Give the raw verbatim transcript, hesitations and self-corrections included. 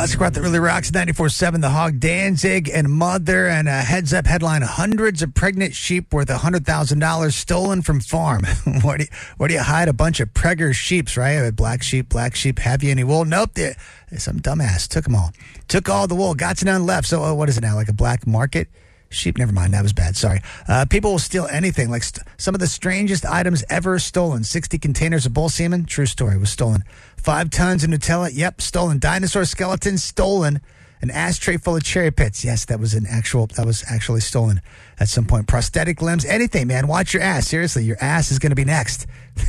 Classic rock that really rocks. ninety-four seven The Hog, Danzig and Mother, and a heads up headline: hundreds of pregnant sheep worth one hundred thousand dollars stolen from farm. where, do you, where do you hide a bunch of pregger sheeps, right? Black sheep, black sheep. Have you any wool? Nope. They, some dumbass took them all. Took all the wool. Got to none left. So uh, what is it now? Like a black market? Sheep, never mind. That was bad. Sorry. Uh, people will steal anything, like st- some of the strangest items ever stolen. sixty containers of bull semen. True story. Was stolen. Five tons of Nutella. Yep. Stolen. Dinosaur skeletons. Stolen. An ashtray full of cherry pits. Yes, that was an actual, that was actually stolen at some point. Prosthetic limbs. Anything, man. Watch your ass. Seriously, your ass is going to be next.